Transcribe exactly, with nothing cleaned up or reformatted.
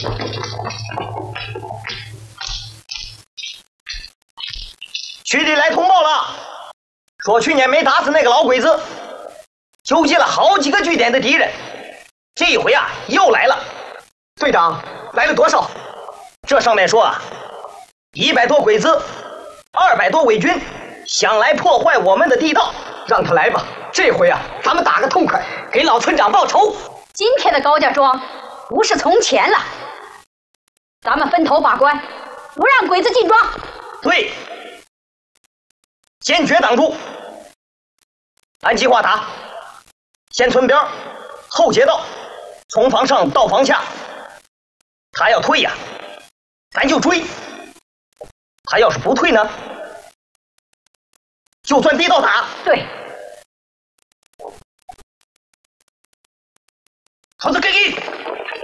区里来通报了，说去年没打死那个老鬼子，纠集了好几个据点的敌人，这一回啊又来了。队长，来了多少？这上面说啊，一百多鬼子，二百多伪军，想来破坏我们的地道。让他来吧，这回啊，咱们打个痛快，给老村长报仇。 今天的高家庄不是从前了，咱们分头把关，不让鬼子进庄。 对，坚决挡住。按计划打，先村边，后街道，从房上到房下。他要退呀，咱就追；他要是不退呢，就钻地道打。 对。 好的，给给。